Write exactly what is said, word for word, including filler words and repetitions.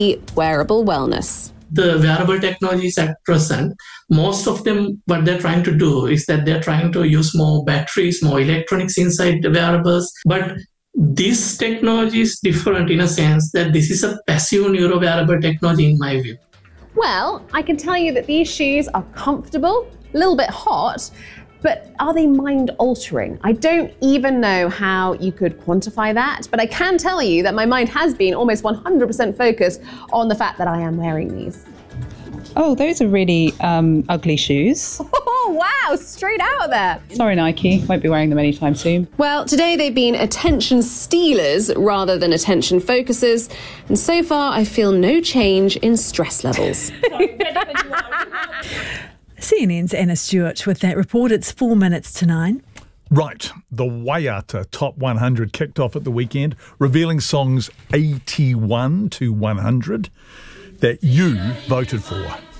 wearable wellness. The wearable technologies at present, most of them, what they're trying to do is that they're trying to use more batteries, more electronics inside the wearables. But this technology is different in a sense that this is a passive neurowearable technology in my view. Well, I can tell you that these shoes are comfortable, a little bit hot, but are they mind-altering? I don't even know how you could quantify that, but I can tell you that my mind has been almost one hundred percent focused on the fact that I am wearing these. Oh, those are really um, ugly shoes. Oh, wow, straight out there. Sorry, Nike, won't be wearing them anytime soon. Well, today they've been attention stealers rather than attention focusers, and so far I feel no change in stress levels. C N N's Anna Stewart with that report. It's four minutes to nine. Right, the Waiata Top one hundred kicked off at the weekend, revealing songs eighty-one to one hundred that you voted for.